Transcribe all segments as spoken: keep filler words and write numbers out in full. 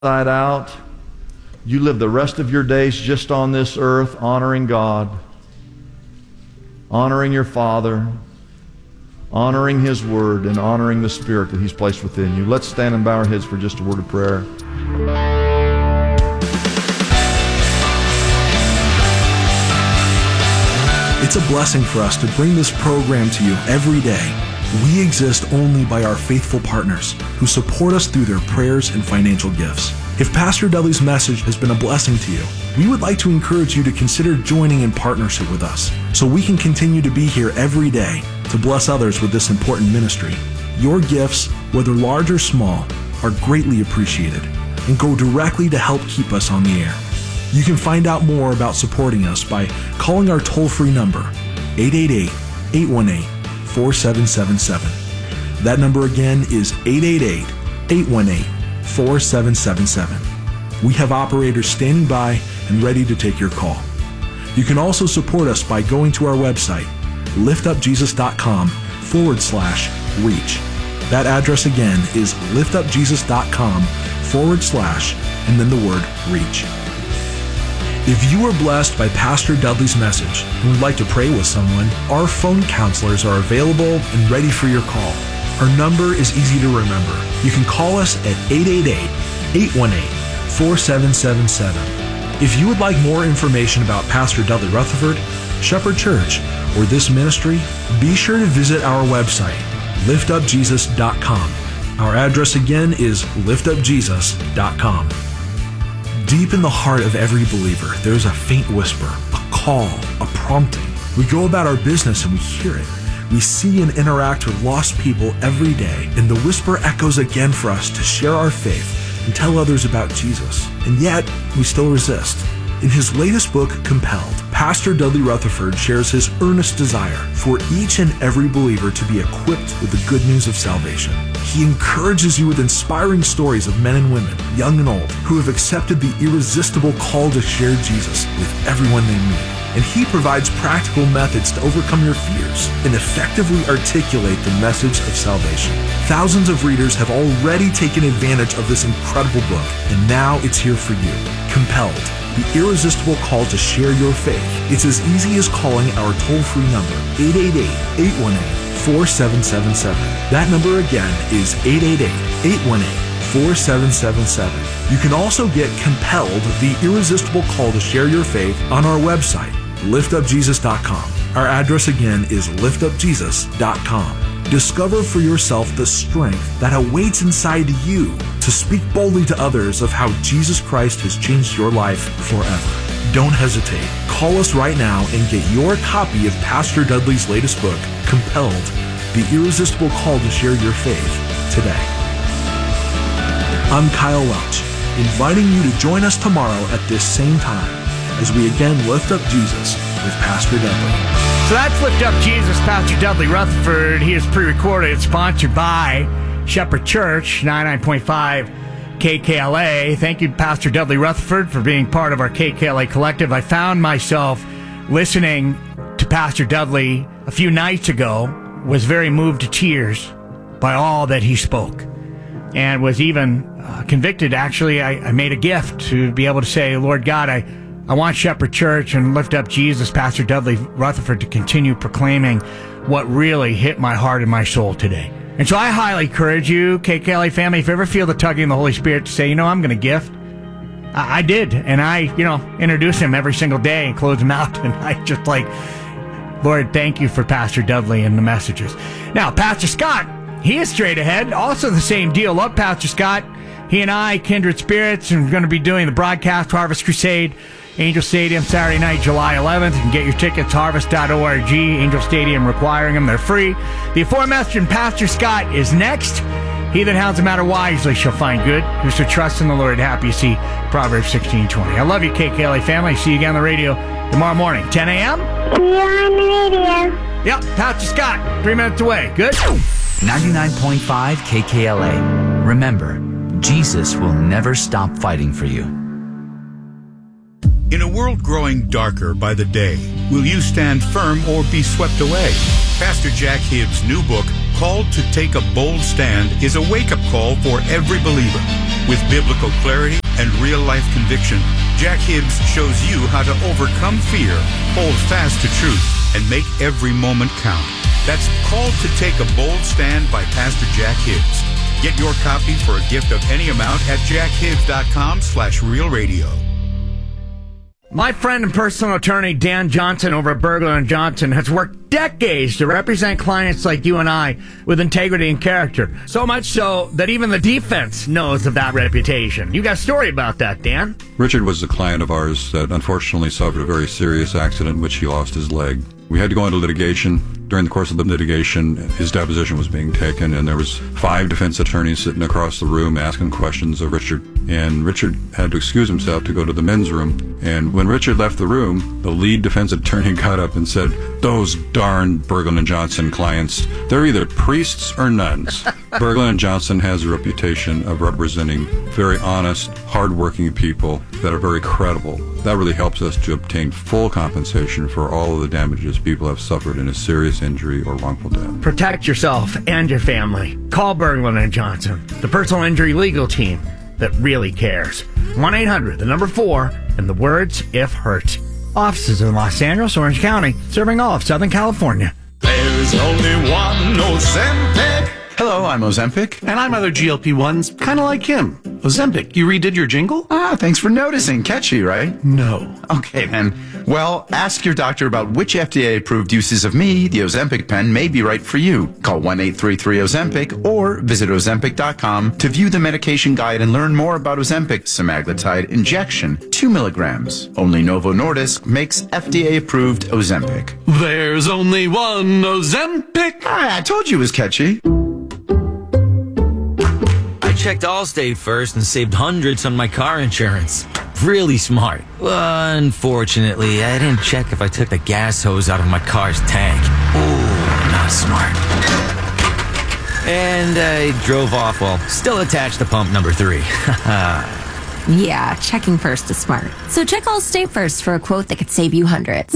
inside out. You live the rest of your days just on this earth, honoring God, honoring your Father, honoring His Word, and honoring the Spirit that He's placed within you. Let's stand and bow our heads for just a word of prayer. It's a blessing for us to bring this program to you every day. We exist only by our faithful partners who support us through their prayers and financial gifts. If Pastor Dudley's message has been a blessing to you, we would like to encourage you to consider joining in partnership with us so we can continue to be here every day to bless others with this important ministry. Your gifts, whether large or small, are greatly appreciated and go directly to help keep us on the air. You can find out more about supporting us by calling our toll-free number, eight eight eight, eight one eight, four seven seven seven. That number again is eight eight eight, eight one eight, four seven seven seven. We have operators standing by and ready to take your call. You can also support us by going to our website, liftupjesus.com forward slash reach. That address again is liftupjesus.com forward slash and then the word reach. If you were blessed by Pastor Dudley's message and would like to pray with someone, our phone counselors are available and ready for your call. Our number is easy to remember. You can call us at eight eight eight, eight one eight, four seven seven seven. If you would like more information about Pastor Dudley Rutherford, Shepherd Church, or this ministry, be sure to visit our website, lift up jesus dot com. Our address again is lift up jesus dot com. Deep in the heart of every believer, there is a faint whisper, a call, a prompting. We go about our business and we hear it. We see and interact with lost people every day, and the whisper echoes again for us to share our faith and tell others about Jesus. And yet, we still resist. In his latest book, Compelled, Pastor Dudley Rutherford shares his earnest desire for each and every believer to be equipped with the good news of salvation. He encourages you with inspiring stories of men and women, young and old, who have accepted the irresistible call to share Jesus with everyone they meet. And he provides practical methods to overcome your fears and effectively articulate the message of salvation. Thousands of readers have already taken advantage of this incredible book, and now it's here for you. Compelled, the irresistible call to share your faith. It's as easy as calling our toll-free number, eight eight eight, eight one eight, four seven seven seven. That number again is eight eight eight, eight one eight, four seven seven seven. You can also get Compelled, the irresistible call to share your faith on our website, lift up jesus dot com. Our address again is lift up jesus dot com. Discover for yourself the strength that awaits inside you to speak boldly to others of how Jesus Christ has changed your life forever. Don't hesitate. Call us right now and get your copy of Pastor Dudley's latest book, Compelled, the irresistible call to share your faith, today. I'm Kyle Welch, inviting you to join us tomorrow at this same time as we again lift up Jesus with Pastor Dudley. So that's Lift Up Jesus, Pastor Dudley Rutherford. He is pre-recorded. It's sponsored by Shepherd Church, ninety-nine point five K K L A. Thank you, Pastor Dudley Rutherford, for being part of our K K L A collective. I found myself listening to Pastor Dudley a few nights ago, was very moved to tears by all that he spoke, and was even uh, convicted. Actually, I, I made a gift to be able to say, Lord God, I I want Shepherd Church and Lift Up Jesus, Pastor Dudley Rutherford, to continue proclaiming what really hit my heart and my soul today. And so I highly encourage you, K K L A family, if you ever feel the tugging of the Holy Spirit to say, you know, I'm going to gift. I, I did. And I, you know, introduce him every single day and close him out. And I just like, Lord, thank you for Pastor Dudley and the messages. Now, Pastor Scott, he is straight ahead. Also the same deal. Love Pastor Scott. He and I, kindred spirits, and we're going to be doing the broadcast, Harvest Crusade, Angel Stadium, Saturday night, July eleventh. You can get your tickets, harvest dot org. Angel Stadium requiring them. They're free. The aforementioned Pastor Scott is next. He that hounds a matter wisely shall find good. Who shall trust in the Lord happy. You see Proverbs sixteen twenty. I love you, K K L A family. See you again on the radio tomorrow morning, ten a.m. See you on the radio. Yep, Pastor Scott, three minutes away. Good? ninety-nine point five K K L A. Remember, Jesus will never stop fighting for you. In a world growing darker by the day, will you stand firm or be swept away? Pastor Jack Hibbs' new book, Called to Take a Bold Stand is a wake-up call for every believer. With biblical clarity and real-life conviction, Jack Hibbs shows you how to overcome fear, hold fast to truth, and make every moment count. That's Called to Take a Bold Stand by Pastor Jack Hibbs. Get your copy for a gift of any amount at jackhibbs.com slash real radio. My friend and personal attorney Dan Johnson over at Berglund and Johnson has worked decades to represent clients like you and I with integrity and character. So much so that even the defense knows of that reputation. You got a story about that, Dan? Richard was a client of ours that unfortunately suffered a very serious accident in which he lost his leg. We had to go into litigation. During the course of the litigation, his deposition was being taken, and there was five defense attorneys sitting across the room asking questions of Richard. And Richard had to excuse himself to go to the men's room. And when Richard left the room, the lead defense attorney got up and said, "Those darn Berglund and Johnson clients, they're either priests or nuns." Berglund and Johnson has a reputation of representing very honest, hardworking people that are very credible. That really helps us to obtain full compensation for all of the damages people have suffered in a serious injury or wrongful death. Protect yourself and your family. Call Berglund and Johnson, the personal injury legal team that really cares. one eight hundred, the number four, and the words if hurt. Offices in Los Angeles, Orange County, serving all of Southern California. There's only one Ozempic. Hello, I'm Ozempic. And I'm other G L P ones, kind of like him. Ozempic, you redid your jingle? Ah, thanks for noticing. Catchy, right? No. Okay, then. Well, ask your doctor about which F D A-approved uses of me, the Ozempic pen, may be right for you. Call one eight three three Ozempic or visit Ozempic dot com to view the medication guide and learn more about Ozempic semaglutide injection, two milligrams. Only Novo Nordisk makes F D A-approved Ozempic. There's only one Ozempic. Ah, I told you it was catchy. I checked Allstate first and saved hundreds on my car insurance. Really smart. Unfortunately, I didn't check if I took the gas hose out of my car's tank. Ooh, not smart. And I drove off while still attached to pump number three. Yeah, checking first is smart. So check Allstate first for a quote that could save you hundreds.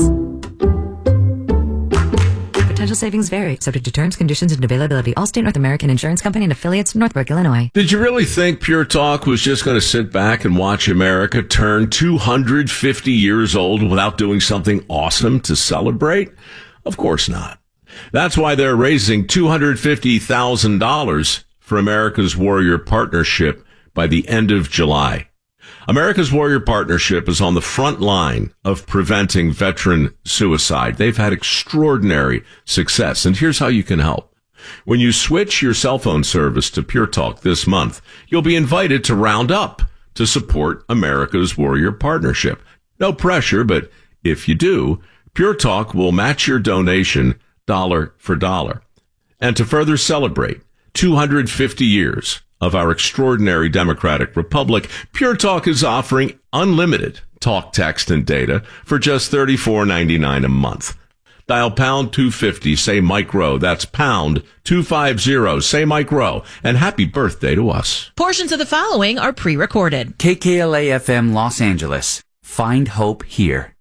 Potential savings vary, subject to terms, conditions, and availability. Allstate North American Insurance Company and affiliates, Northbrook, Illinois. Did you really think Pure Talk was just going to sit back and watch America turn two hundred fifty years old without doing something awesome to celebrate? Of course not. That's why they're raising two hundred fifty thousand dollars for America's Warrior Partnership by the end of July. America's Warrior Partnership is on the front line of preventing veteran suicide. They've had extraordinary success, and here's how you can help. When you switch your cell phone service to Pure Talk this month, you'll be invited to round up to support America's Warrior Partnership. No pressure, but if you do, Pure Talk will match your donation dollar for dollar. And to further celebrate two hundred fifty years of our extraordinary democratic republic, Pure Talk is offering unlimited talk, text, and data for just thirty-four ninety-nine a month. Dial pound two fifty, say Mike Rowe. That's pound two fifty, say Mike Rowe. And happy birthday to us. Portions of the following are pre-recorded. K K L A F M Los Angeles. Find hope here.